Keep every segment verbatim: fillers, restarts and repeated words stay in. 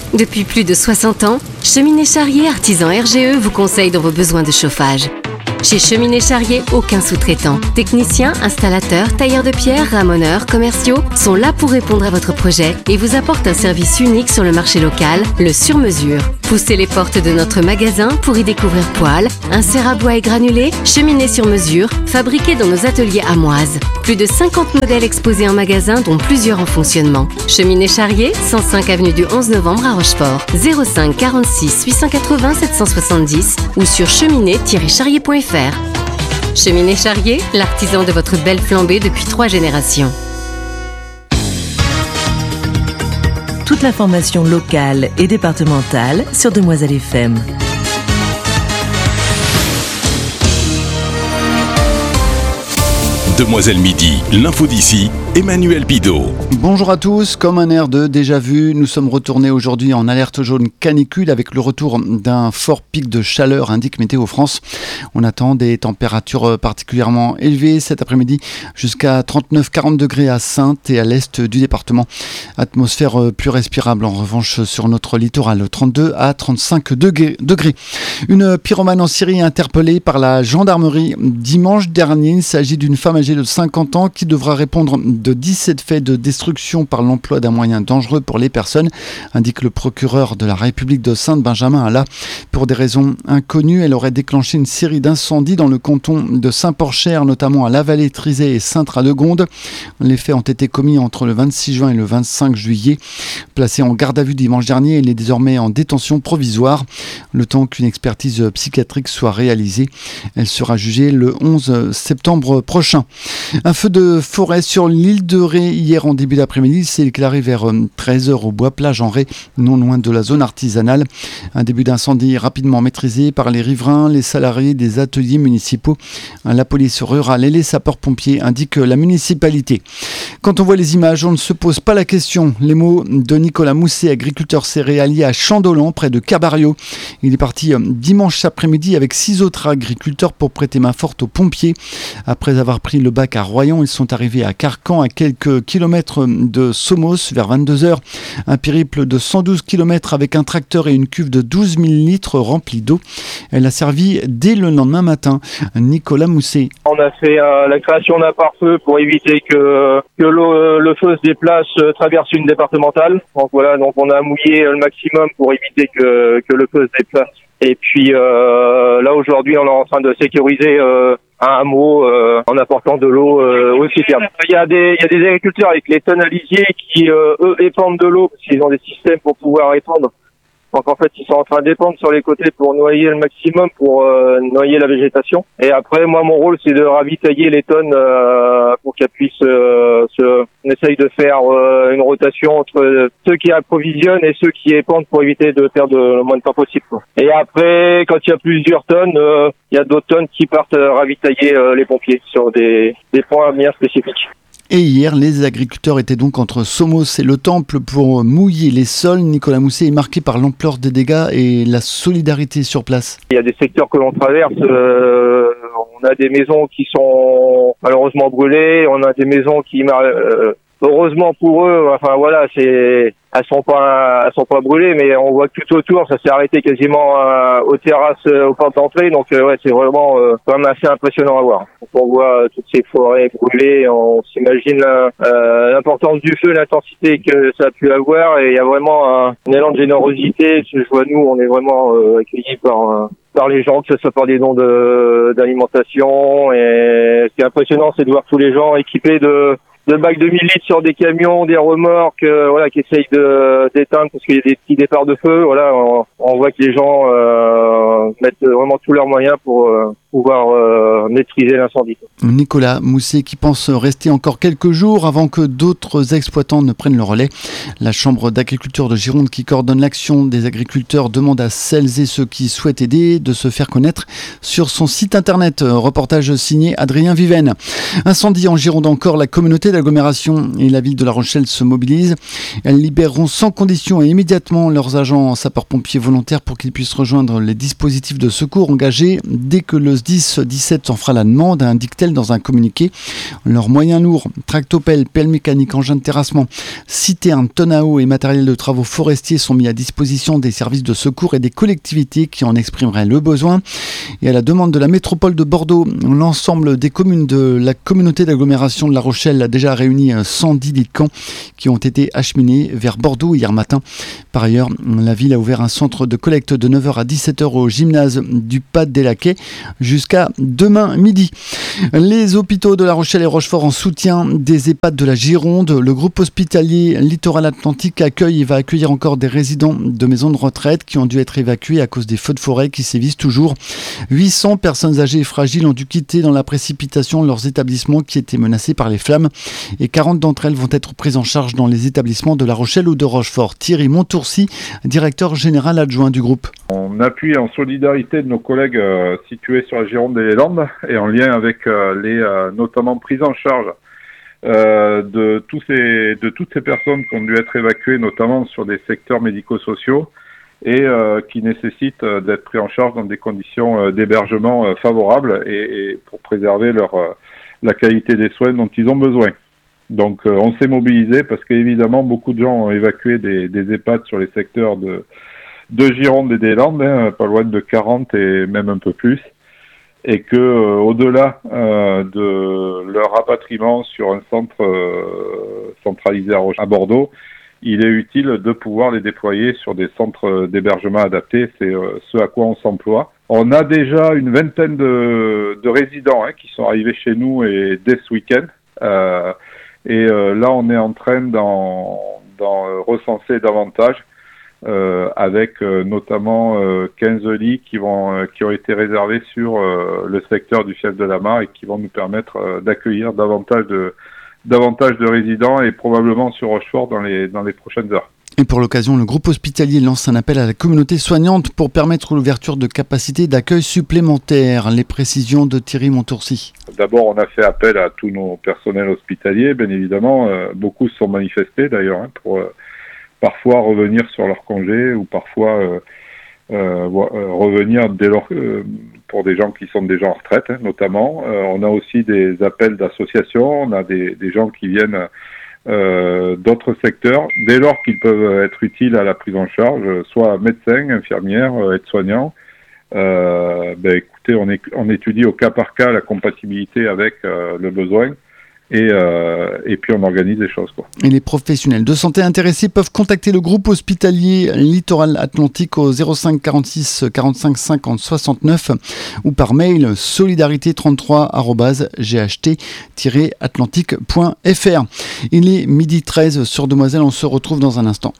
Depuis plus de soixante ans, Cheminée Charrier Artisan R G E vous conseille dans vos besoins de chauffage. Chez Cheminée Charrier, aucun sous-traitant. Techniciens, installateurs, tailleurs de pierre, ramoneurs, commerciaux sont là pour répondre à votre projet et vous apportent un service unique sur le marché local, le sur-mesure. Poussez les portes de notre magasin pour y découvrir poêles, inserts à bois et granulés, cheminées sur mesure, fabriquées dans nos ateliers amoises. Plus de cinquante modèles exposés en magasin, dont plusieurs en fonctionnement. Cheminée Charrier, cent cinq avenue du onze novembre à Rochefort, zéro cinq quarante-six huit cent quatre-vingts sept cent soixante-dix ou sur cheminée tiret charrier point f r. Cheminée Charrier, l'artisan de votre belle flambée depuis trois générations. Toute l'information locale et départementale sur Demoiselle F M. Demoiselle Midi, l'info d'ici, Emmanuel Bidot. Bonjour à tous, comme un air de déjà vu, nous sommes retournés aujourd'hui en alerte jaune canicule avec le retour d'un fort pic de chaleur, indique Météo France. On attend des températures particulièrement élevées cet après-midi, jusqu'à trente-neuf à quarante degrés à Saintes et à l'est du département. Atmosphère plus respirable en revanche sur notre littoral, trente-deux à trente-cinq degrés. Une pyromane en Syrie interpellée par la gendarmerie dimanche dernier. Il s'agit d'une femme âgée de cinquante ans qui devra répondre de dix-sept faits de destruction par l'emploi d'un moyen dangereux pour les personnes, indique le procureur de la République de Saint-Benjamin à La. Pour des raisons inconnues, elle aurait déclenché une série d'incendies dans le canton de Saint-Porcher, notamment à La Vallée-Trizé et Sainte-Radegonde. Les faits ont été commis entre le vingt-six juin et le vingt-cinq juillet. Placée en garde à vue dimanche dernier, elle est désormais en détention provisoire, le temps qu'une expertise psychiatrique soit réalisée. Elle sera jugée le onze septembre prochain. Un feu de forêt sur l'île de Ré hier en début d'après-midi s'est déclaré vers treize heures au Bois-Plage en Ré, non loin de la zone artisanale. Un début d'incendie rapidement maîtrisé par les riverains, les salariés des ateliers municipaux, la police rurale et les sapeurs-pompiers, indique la municipalité. Quand on voit les images, on ne se pose pas la question. Les mots de Nicolas Mousset, agriculteur céréalier à Chandolan, près de Cabario. Il est parti dimanche après-midi avec six autres agriculteurs pour prêter main forte aux pompiers. Après avoir pris le bac à Royan, ils sont arrivés à Carcan, à quelques kilomètres de Somos, vers vingt-deux heures. Un périple de cent douze kilomètres avec un tracteur et une cuve de douze mille litres remplie d'eau. Elle a servi dès le lendemain matin. Nicolas Mousset. On a fait euh, la création d'un pare-feu pour éviter que, que l'eau, le feu se déplace, euh, traverse une départementale. Donc voilà, donc on a mouillé le maximum pour éviter que, que le feu se déplace. Et puis euh, là aujourd'hui, on est en train de sécuriser euh, un hameau euh, en apportant de l'eau euh, aux citernes. Il y a des il y a des agriculteurs avec les tonnes à lisier qui euh, eux épandent de l'eau parce qu'ils ont des systèmes pour pouvoir épandre. Donc en fait, ils sont en train d'épandre sur les côtés pour noyer le maximum, pour euh, noyer la végétation. Et après, moi, mon rôle, c'est de ravitailler les tonnes euh, pour qu'elles puissent euh, se... On essaye de faire euh, une rotation entre ceux qui approvisionnent et ceux qui épandent pour éviter de perdre le moins de temps possible, quoi. Et après, quand il y a plusieurs tonnes, euh, il y a d'autres tonnes qui partent euh, ravitailler euh, les pompiers sur des, des points bien spécifiques. Et hier, les agriculteurs étaient donc entre Somos et le Temple pour mouiller les sols. Nicolas Mousset est marqué par l'ampleur des dégâts et la solidarité sur place. Il y a des secteurs que l'on traverse, euh, on a des maisons qui sont malheureusement brûlées, on a des maisons qui, euh, heureusement pour eux, enfin voilà, c'est... Elles sont pas, elles sont pas brûlées, mais on voit que tout autour, ça s'est arrêté quasiment euh, aux terrasses, euh, aux portes d'entrée. Donc euh, ouais, c'est vraiment euh, quand même assez impressionnant à voir. Quand on voit euh, toutes ces forêts brûlées, on s'imagine euh, l'importance du feu, l'intensité que ça a pu avoir, et il y a vraiment un, un élan de générosité. Je vois nous, on est vraiment euh, accueillis par euh, par les gens, que ce soit par des dons de d'alimentation. Et ce qui est impressionnant, c'est de voir tous les gens équipés de de bacs de mille litres sur des camions, des remorques, euh, voilà, qui essayent de d'éteindre parce qu'il y a des petits départs de feu. Voilà, on, on voit que les gens euh, mettent vraiment tous leurs moyens pour euh, pouvoir euh, maîtriser l'incendie. Nicolas Mousset qui pense rester encore quelques jours avant que d'autres exploitants ne prennent le relais. La Chambre d'agriculture de Gironde, qui coordonne l'action des agriculteurs, demande à celles et ceux qui souhaitent aider de se faire connaître sur son site internet. Reportage signé Adrien Viven. Incendie en Gironde encore, la communauté d'agglomération et la ville de La Rochelle se mobilisent. Elles libéreront sans condition et immédiatement leurs agents sapeurs-pompiers volontaires pour qu'ils puissent rejoindre les dispositifs de secours engagés dès que le tronçonneuse dix dix-sept en fera la demande, indique-t-elle dans un communiqué. Leurs moyens lourds, tractopelles, pelles mécaniques, engins de terrassement, citernes, tonnes à eau et matériel de travaux forestiers sont mis à disposition des services de secours et des collectivités qui en exprimeraient le besoin. Et à la demande de la métropole de Bordeaux, l'ensemble des communes de la communauté d'agglomération de La Rochelle a déjà réuni cent dix lits de camp qui ont été acheminés vers Bordeaux hier matin. Par ailleurs, la ville a ouvert un centre de collecte de neuf heures à dix-sept heures au gymnase du Pas des Laquais jusqu'à demain midi. Les hôpitaux de La Rochelle et Rochefort en soutien des EHPAD de la Gironde. Le groupe hospitalier Littoral Atlantique accueille et va accueillir encore des résidents de maisons de retraite qui ont dû être évacués à cause des feux de forêt qui sévissent toujours. huit cents personnes âgées et fragiles ont dû quitter dans la précipitation leurs établissements qui étaient menacés par les flammes et quarante d'entre elles vont être prises en charge dans les établissements de La Rochelle ou de Rochefort. Thierry Montourcy, directeur général adjoint du groupe. On appuie en solidarité de nos collègues euh, situés sur la Gironde et les Landes et en lien avec euh, les euh, notamment prises en charge euh, de, tous ces, de toutes ces personnes qui ont dû être évacuées, notamment sur des secteurs médico-sociaux et euh, qui nécessitent euh, d'être pris en charge dans des conditions euh, d'hébergement euh, favorables et, et pour préserver leur, euh, la qualité des soins dont ils ont besoin. Donc euh, on s'est mobilisé parce qu'évidemment beaucoup de gens ont évacué des, des EHPAD sur les secteurs de, de Gironde et des Landes, hein, pas loin de quarante et même un peu plus, et que euh, au-delà euh, de leur rapatriement sur un centre euh, centralisé à, Roche- à Bordeaux, il est utile de pouvoir les déployer sur des centres d'hébergement adaptés. C'est euh, ce à quoi on s'emploie. On a déjà une vingtaine de, de résidents hein, qui sont arrivés chez nous et dès ce week-end. Euh, et euh, là, on est en train d'en, d'en recenser davantage euh, avec euh, notamment euh, quinze lits qui, vont, euh, qui ont été réservés sur euh, le secteur du Fief de la Mare et qui vont nous permettre euh, d'accueillir davantage de davantage de résidents et probablement sur Rochefort dans les, dans les prochaines heures. Et pour l'occasion, le groupe hospitalier lance un appel à la communauté soignante pour permettre l'ouverture de capacités d'accueil supplémentaires. Les précisions de Thierry Montourcy. D'abord, on a fait appel à tous nos personnels hospitaliers, bien évidemment. Euh, beaucoup se sont manifestés d'ailleurs hein, pour euh, parfois revenir sur leur congé ou parfois euh, euh, revenir dès lors, euh, pour des gens qui sont déjà en retraite hein, notamment. Euh, on a aussi des appels d'associations, on a des, des gens qui viennent euh, d'autres secteurs, dès lors qu'ils peuvent être utiles à la prise en charge, soit médecins, infirmières, aides-soignants. Euh, ben écoutez, on, est, on étudie au cas par cas la compatibilité avec euh, le besoin. Et, euh, et puis on organise des choses, quoi. Et les professionnels de santé intéressés peuvent contacter le groupe hospitalier Littoral Atlantique au zéro cinq quarante-six quarante-cinq cinquante soixante-neuf ou par mail solidarité trente-trois arobase g h t tiret atlantique point f r. Il est midi treize sur Demoiselle, on se retrouve dans un instant.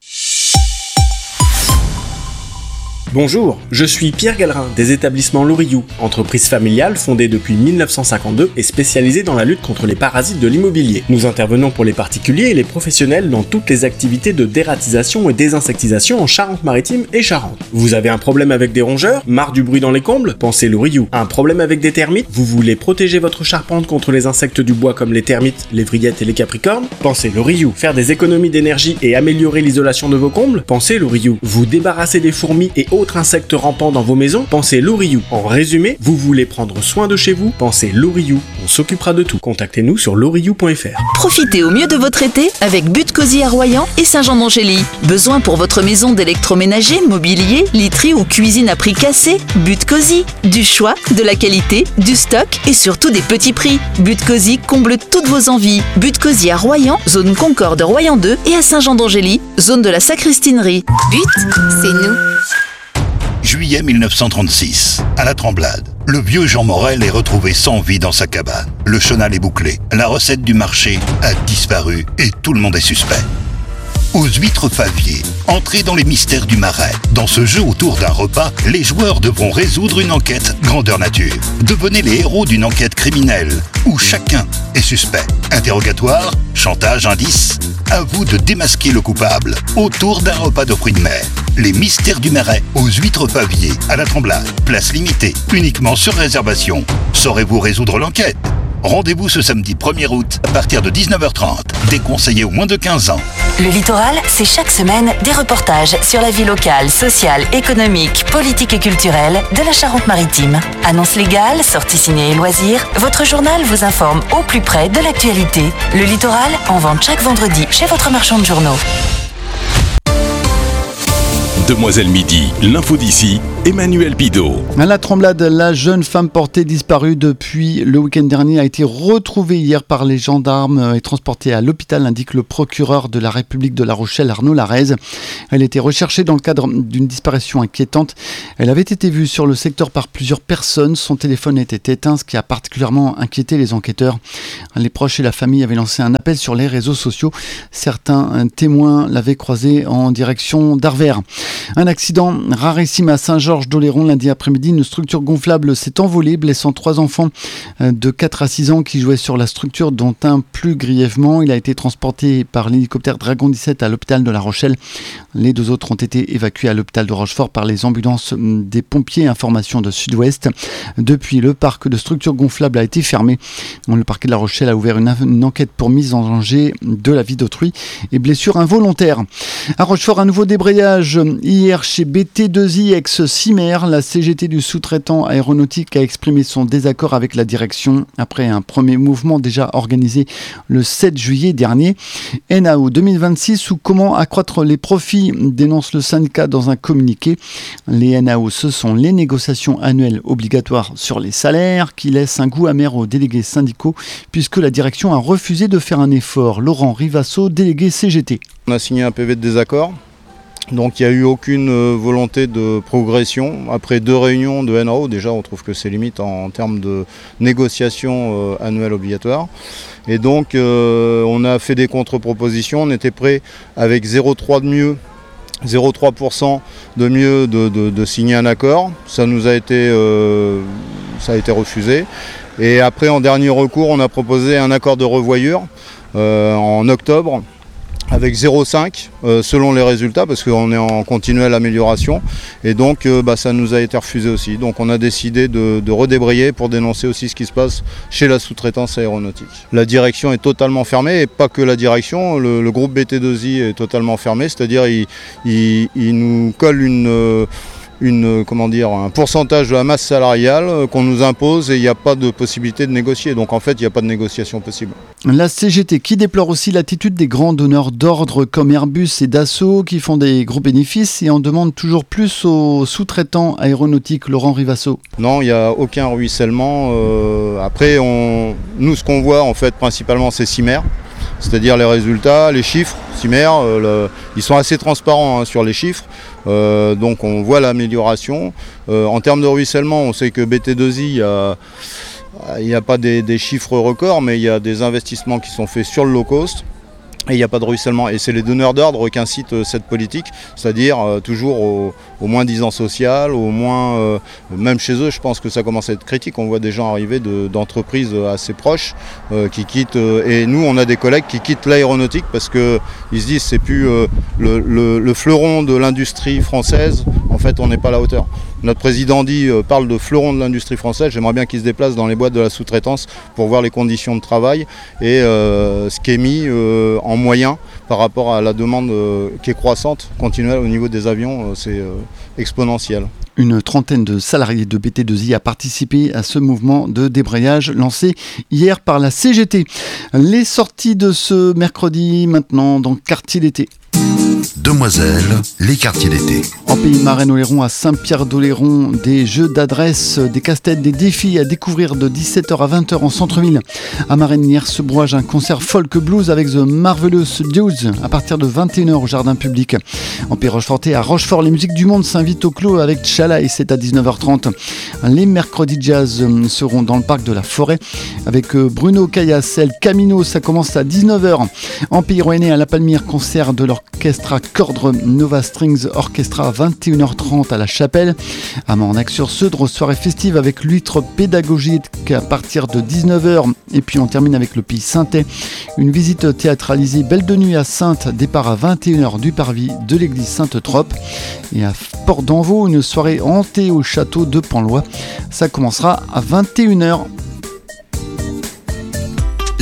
Bonjour, je suis Pierre Gallerin des établissements Loriou, entreprise familiale fondée depuis mille neuf cent cinquante-deux et spécialisée dans la lutte contre les parasites de l'immobilier. Nous intervenons pour les particuliers et les professionnels dans toutes les activités de dératisation et désinsectisation en Charente-Maritime et Charente. Vous avez un problème avec des rongeurs? Marre du bruit dans les combles? Pensez Loriou. Un problème avec des termites? Vous voulez protéger votre charpente contre les insectes du bois comme les termites, les vrillettes et les capricornes? Pensez Loriou. Faire des économies d'énergie et améliorer l'isolation de vos combles? Pensez Loriou. Vous débarrasser des fourmis et autres insectes rampants dans vos maisons? Pensez Loriou. En résumé, vous voulez prendre soin de chez vous? Pensez Loriou. On s'occupera de tout. Contactez-nous sur loriou point f r. Profitez au mieux de votre été avec But Cosy à Royan et Saint-Jean-d'Angély. Besoin pour votre maison d'électroménager, mobilier, literie ou cuisine à prix cassé? But Cosy. Du choix, de la qualité, du stock et surtout des petits prix. But Cosy comble toutes vos envies. But Cosy à Royan, zone Concorde Royan deux et à Saint-Jean-d'Angély, zone de la Sacristinerie. But, c'est nous. Juillet mille neuf cent trente-six, à la Tremblade, le vieux Jean Morel est retrouvé sans vie dans sa cabane. Le chenal est bouclé, la recette du marché a disparu et tout le monde est suspect. Aux huîtres Favier, entrez dans les mystères du Marais. Dans ce jeu autour d'un repas, les joueurs devront résoudre une enquête grandeur nature. Devenez les héros d'une enquête criminelle où chacun est suspect. Interrogatoire, chantage, indice, à vous de démasquer le coupable autour d'un repas de fruits de mer. Les mystères du Marais aux huîtres Favier à la Tremblade. Place limitée, uniquement sur réservation. Saurez-vous résoudre l'enquête? Rendez-vous ce samedi premier août à partir de dix-neuf heures trente. Déconseillé aux moins de quinze ans. Le littoral, c'est chaque semaine des reportages sur la vie locale, sociale, économique, politique et culturelle de la Charente-Maritime. Annonces légales, sorties ciné et loisirs, votre journal vous informe au plus près de l'actualité. Le littoral, en vente chaque vendredi chez votre marchand de journaux. Demoiselle Midi, l'info d'ici, Emmanuel Bidot. À la Tremblade, la jeune femme portée disparue depuis le week-end dernier a été retrouvée hier par les gendarmes et transportée à l'hôpital, indique le procureur de la République de La Rochelle, Arnaud Larez. Elle était recherchée dans le cadre d'une disparition inquiétante. Elle avait été vue sur le secteur par plusieurs personnes. Son téléphone était éteint, ce qui a particulièrement inquiété les enquêteurs. Les proches et la famille avaient lancé un appel sur les réseaux sociaux. Certains témoins l'avaient croisée en direction d'Arvers. Un accident rarissime à Saint-Georges-d'Oléron lundi après-midi. Une structure gonflable s'est envolée, blessant trois enfants de quatre à six ans qui jouaient sur la structure, dont un plus grièvement. Il a été transporté par l'hélicoptère Dragon dix-sept à l'hôpital de La Rochelle. Les deux autres ont été évacués à l'hôpital de Rochefort par les ambulances des pompiers. Information de Sud-Ouest. Depuis, le parc de structures gonflables a été fermé. Le parquet de La Rochelle a ouvert une, une enquête pour mise en danger de la vie d'autrui et blessure involontaire. À Rochefort, un nouveau débrayage hier chez B T deux I ex-Cimer. La C G T du sous-traitant aéronautique a exprimé son désaccord avec la direction après un premier mouvement déjà organisé le sept juillet dernier. N A O deux mille vingt-six ou comment accroître les profits, dénonce le syndicat dans un communiqué. Les N A O, ce sont les négociations annuelles obligatoires sur les salaires qui laissent un goût amer aux délégués syndicaux puisque la direction a refusé de faire un effort. Laurent Rivasso, délégué C G T. On a signé un P V de désaccord. Donc il n'y a eu aucune volonté de progression. Après deux réunions de N A O, déjà on trouve que c'est limite en, en termes de négociation euh, annuelle obligatoire. Et donc euh, on a fait des contre-propositions, on était prêt avec zéro virgule trois de mieux, zéro virgule trois pour cent de mieux de, de, de signer un accord. Ça nous a été, euh, ça a été refusé. Et après en dernier recours on a proposé un accord de revoyure euh, en octobre, avec zéro virgule cinq euh, selon les résultats parce qu'on est en continuelle amélioration et donc euh, bah, ça nous a été refusé aussi. Donc on a décidé de, de redébrayer pour dénoncer aussi ce qui se passe chez la sous-traitance aéronautique. La direction est totalement fermée et pas que la direction, le, le groupe B T deux I est totalement fermé, c'est-à-dire il, il, il nous colle une... Euh, Une, comment dire, un pourcentage de la masse salariale qu'on nous impose et il n'y a pas de possibilité de négocier. Donc en fait, il n'y a pas de négociation possible. La C G T qui déplore aussi l'attitude des grands donneurs d'ordre comme Airbus et Dassault qui font des gros bénéfices et en demandent toujours plus aux sous-traitants aéronautiques. Laurent Rivasso. Non, il n'y a aucun ruissellement. Euh, après, on, nous, ce qu'on voit en fait principalement, c'est Cimer. C'est-à-dire les résultats, les chiffres, Cimer, euh, le, ils sont assez transparents hein, sur les chiffres, euh, donc on voit l'amélioration. Euh, en termes de ruissellement, on sait que B T deux I, il n'y a, a pas des, des chiffres records, mais il y a des investissements qui sont faits sur le low cost. Et il n'y a pas de ruissellement. Et c'est les donneurs d'ordre qui incitent cette politique, c'est-à-dire euh, toujours au, au moins disant social, au moins, euh, même chez eux, je pense que ça commence à être critique. On voit des gens arriver de, d'entreprises assez proches euh, qui quittent. Euh, et nous, on a des collègues qui quittent l'aéronautique parce qu'ils se disent c'est plus euh, le, le, le fleuron de l'industrie française. En fait, on n'est pas à la hauteur. Notre président dit, euh, parle de fleuron de l'industrie française. J'aimerais bien qu'il se déplace dans les boîtes de la sous-traitance pour voir les conditions de travail et euh, ce qui est mis euh, en moyen par rapport à la demande euh, qui est croissante, continuelle au niveau des avions, euh, c'est euh, exponentiel. Une trentaine de salariés de B T deux I a participé à ce mouvement de débrayage lancé hier par la C G T. Les sorties de ce mercredi maintenant dans Quartier d'été. Demoiselles, les quartiers d'été. En Pays de Marennes-Oléron, à Saint-Pierre-d'Oléron, des jeux d'adresse, des casse-têtes, des défis à découvrir de dix-sept heures à vingt heures en centre-ville. À Marennes-Nières-se-Brouage, un concert folk blues avec The Marvelous Dudes à partir de vingt et une heures au jardin public. En Pays Rochefortais, à Rochefort, les musiques du monde s'invitent au clos avec Tchala et c'est à dix-neuf heures trente. Les mercredis jazz seront dans le parc de la Forêt avec Bruno Cayassel, Camino, ça commence à dix-neuf heures. En Pays Rouennais, à La Palmyre, concert de l'orchestre Cordre Nova Strings Orchestra à vingt et une heures trente à la Chapelle. À Mornac-sur-Seudre, soirée festive avec l'huître pédagogique à partir de dix-neuf heures. Et puis on termine avec le Pays Saintais. Une visite théâtralisée Belle de nuit à Saintes, départ à vingt et une heures du parvis de l'église Sainte-Trope. Et à Port-d'Envaux, une soirée hantée au château de Penlois. Ça commencera à vingt et une heures.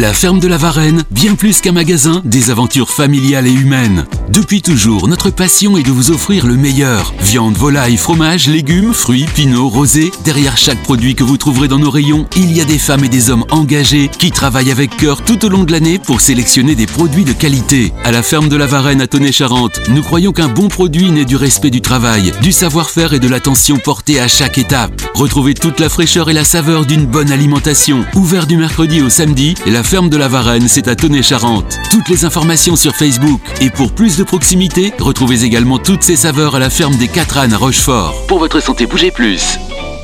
La ferme de la Varenne, bien plus qu'un magasin, des aventures familiales et humaines. Depuis toujours, notre passion est de vous offrir le meilleur. Viande, volaille, fromage, légumes, fruits, pinot, rosés. Derrière chaque produit que vous trouverez dans nos rayons, il y a des femmes et des hommes engagés qui travaillent avec cœur tout au long de l'année pour sélectionner des produits de qualité. À la ferme de la Varenne à Tonnet-Charente, nous croyons qu'un bon produit naît du respect du travail, du savoir-faire et de l'attention portée à chaque étape. Retrouvez toute la fraîcheur et la saveur d'une bonne alimentation. Ouvert du mercredi au samedi, et la ferme de la Varenne, c'est à Tonnet-Charente. Toutes les informations sur Facebook. Et pour plus de proximité, retrouvez également toutes ces saveurs à la ferme des Quatre Ânes à Rochefort. Pour votre santé, bougez plus.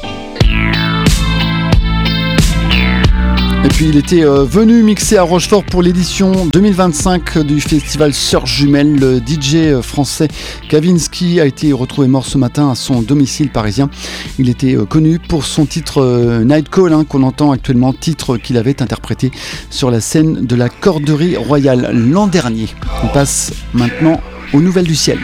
Et puis il était euh, venu mixer à Rochefort pour l'édition deux mille vingt-cinq du festival Sœurs Jumelles. Le D J français Kavinsky a été retrouvé mort ce matin à son domicile parisien. Il était euh, connu pour son titre euh, Night Call, hein, qu'on entend actuellement, titre qu'il avait interprété sur la scène de la Corderie Royale l'an dernier. On passe maintenant aux nouvelles du ciel.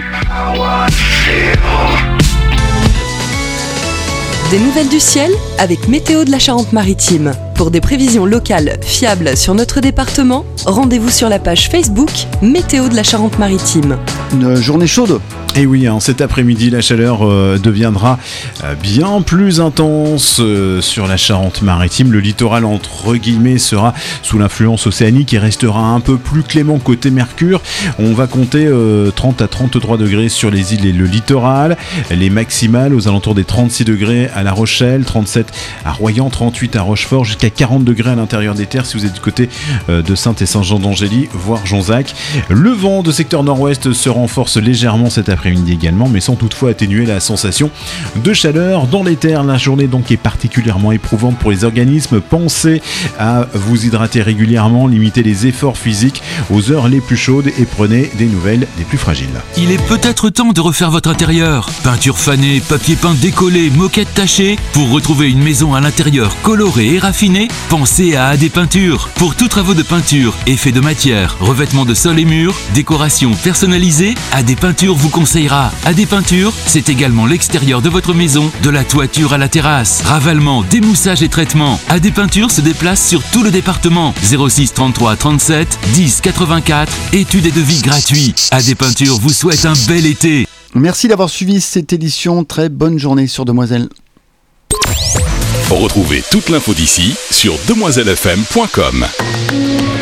Des nouvelles du ciel avec Météo de la Charente-Maritime. Pour des prévisions locales fiables sur notre département, rendez-vous sur la page Facebook Météo de la Charente-Maritime. Une journée chaude. Et oui, hein, cet après-midi, la chaleur euh, deviendra euh, bien plus intense euh, sur la Charente-Maritime. Le littoral, entre guillemets, sera sous l'influence océanique et restera un peu plus clément côté Mercure. On va compter euh, trente à trente-trois degrés sur les îles et le littoral. Les maximales aux alentours des trente-six degrés à La Rochelle, trente-sept à Royan, trente-huit à Rochefort, jusqu'à quarante degrés à l'intérieur des terres si vous êtes du côté euh, de Sainte et Saint-Jean-d'Angély, voire Jonzac. Le vent de secteur nord-ouest se renforce légèrement cet après-midi également, mais sans toutefois atténuer la sensation de chaleur dans les terres. La journée donc est particulièrement éprouvante pour les organismes. Pensez à vous hydrater régulièrement, limitez les efforts physiques aux heures les plus chaudes et prenez des nouvelles des plus fragiles. Il est peut-être temps de refaire votre intérieur. Peinture fanée, papier peint décollé, moquette tachée. Pour retrouver une maison à l'intérieur colorée et raffinée, pensez à A D Peinture. Pour tous travaux de peinture, effets de matière, revêtement de sol et murs, décoration personnalisée, A D Peinture vous conseillera. A D Peinture, c'est également l'extérieur de votre maison, de la toiture à la terrasse. Ravalement, démoussage et traitement. A D Peinture se déplace sur tout le département. zéro six trente-trois trente-sept dix quatre-vingt-quatre. Études et devis gratuits. A D Peinture vous souhaite un bel été. Merci d'avoir suivi cette édition. Très bonne journée sur Demoiselle. Retrouvez toute l'info d'ici sur demoiselle f m point com.